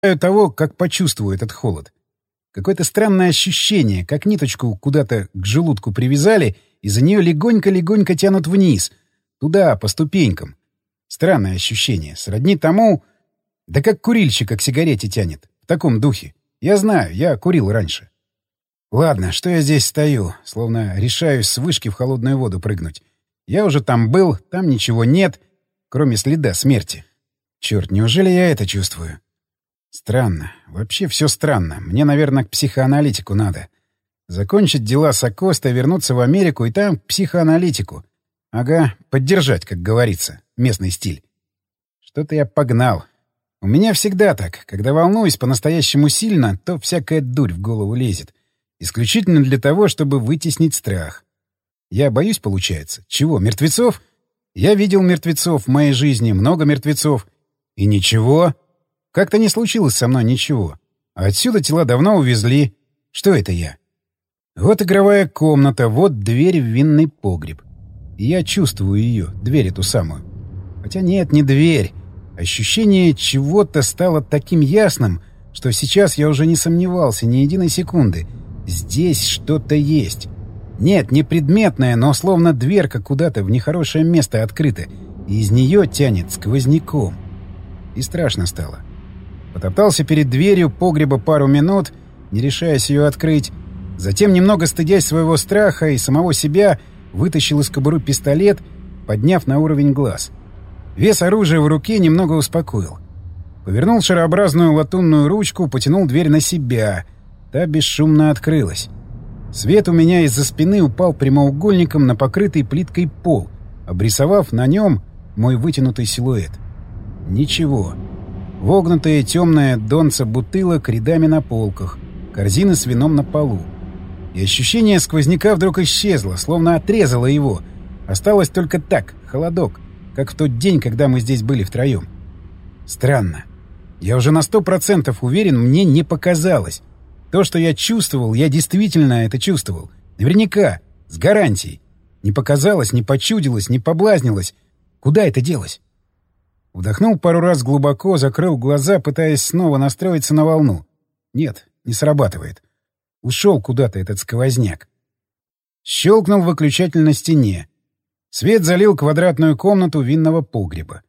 того, как почувствую этот холод. Какое-то странное ощущение, как ниточку куда-то к желудку привязали, и за нее легонько-легонько тянут вниз, туда, по ступенькам. Странное ощущение, сродни тому... Да как курильщика к сигарете тянет, в таком духе. Я знаю, я курил раньше. Ладно, что я здесь стою, словно решаюсь с вышки в холодную воду прыгнуть. Я уже там был, там ничего нет, кроме следа смерти. Черт, неужели я это чувствую? Странно. Вообще все странно. Мне, наверное, к психоаналитику надо. Закончить дела с Акоста, вернуться в Америку и там к психоаналитику. Ага, поддержать, как говорится. Местный стиль. Что-то я погнал. У меня всегда так. Когда волнуюсь по-настоящему сильно, то всякая дурь в голову лезет. Исключительно для того, чтобы вытеснить страх. Я боюсь, получается. Чего, мертвецов? Я видел мертвецов в моей жизни, много мертвецов. И ничего. Как-то не случилось со мной ничего. А отсюда тела давно увезли. Что это я? Вот игровая комната, вот дверь в винный погреб. И я чувствую ее, дверь эту самую. Хотя нет, не дверь. Ощущение чего-то стало таким ясным, что сейчас я уже не сомневался ни единой секунды. Здесь что-то есть. Нет, не предметное, но словно дверка куда-то в нехорошее место открыта, и из нее тянет сквозняком. И страшно стало. Потоптался перед дверью погреба пару минут, не решаясь ее открыть. Затем, немного стыдясь своего страха и самого себя, вытащил из кобуры пистолет, подняв на уровень глаз. Вес оружия в руке немного успокоил. Повернул шарообразную латунную ручку, потянул дверь на себя. Та бесшумно открылась. Свет у меня из-за спины упал прямоугольником на покрытый плиткой пол, обрисовав на нем мой вытянутый силуэт. Ничего. Вогнутые темные донца бутылок рядами на полках, корзины с вином на полу. И ощущение сквозняка вдруг исчезло, словно отрезало его. Осталось только так, холодок, как в тот день, когда мы здесь были втроем. Странно. Я уже на 100% уверен, мне не показалось. То, что я чувствовал, я действительно это чувствовал. Наверняка, с гарантией. Не показалось, не почудилось, не поблазнилось. Куда это делось? Вдохнул пару раз глубоко, закрыл глаза, пытаясь снова настроиться на волну. Нет, не срабатывает. Ушел куда-то этот сквозняк. Щелкнул выключатель на стене. Свет залил квадратную комнату винного погреба.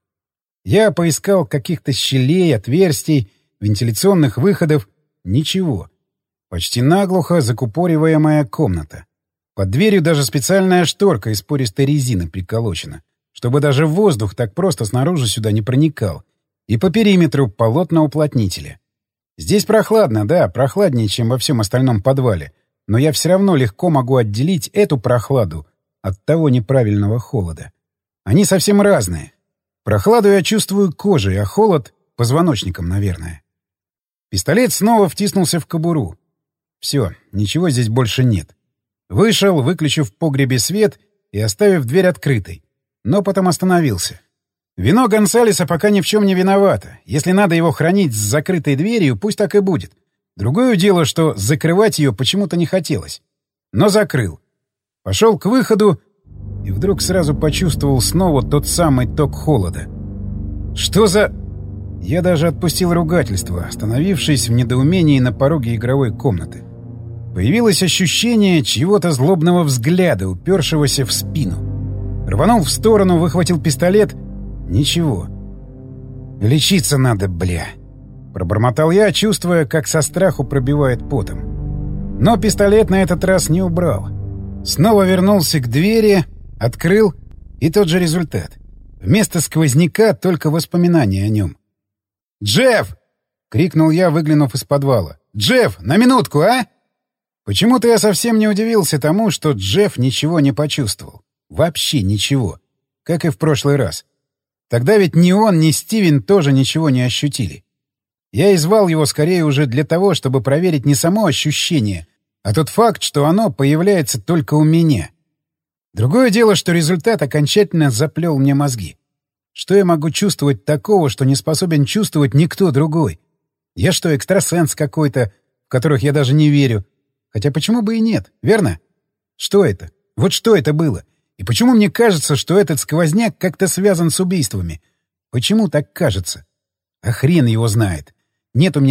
Я поискал каких-то щелей, отверстий, вентиляционных выходов. Ничего. Почти наглухо закупориваемая комната. Под дверью даже специальная шторка из пористой резины приколочена, чтобы даже воздух так просто снаружи сюда не проникал. И по периметру полотна уплотнителя. Здесь прохладно, да, прохладнее, чем во всем остальном подвале. Но я все равно легко могу отделить эту прохладу от того неправильного холода. Они совсем разные. Прохладу я чувствую кожей, а холод — позвоночником, наверное. Пистолет снова втиснулся в кобуру. Все, ничего здесь больше нет. Вышел, выключив в погребе свет и оставив дверь открытой. Но потом остановился. Вино Гонсалеса пока ни в чем не виновато. Если надо его хранить с закрытой дверью, пусть так и будет. Другое дело, что закрывать ее почему-то не хотелось. Но закрыл. Пошел к выходу и вдруг сразу почувствовал снова тот самый ток холода. Что за... Я даже отпустил ругательство, остановившись в недоумении на пороге игровой комнаты. Появилось ощущение чьего-то злобного взгляда, упершегося в спину. Рванул в сторону, выхватил пистолет. Ничего. «Лечиться надо, бля!» Пробормотал я, чувствуя, как со страху пробивает потом. Но пистолет на этот раз не убрал. Снова вернулся к двери, открыл, и тот же результат. Вместо сквозняка только воспоминания о нем. «Джефф!» — крикнул я, выглянув из подвала. «Джефф, на минутку, а?» Почему-то я совсем не удивился тому, что Джефф ничего не почувствовал. Вообще ничего. Как и в прошлый раз. Тогда ведь ни он, ни Стивен тоже ничего не ощутили. Я и звал его скорее уже для того, чтобы проверить не само ощущение, а тот факт, что оно появляется только у меня. Другое дело, что результат окончательно заплел мне мозги. Что я могу чувствовать такого, что не способен чувствовать никто другой? Я что, экстрасенс какой-то, в которых я даже не верю? Хотя почему бы и нет, верно? Что это? Вот что это было? И почему мне кажется, что этот сквозняк как-то связан с убийствами? Почему так кажется? А хрен его знает. Нет у меня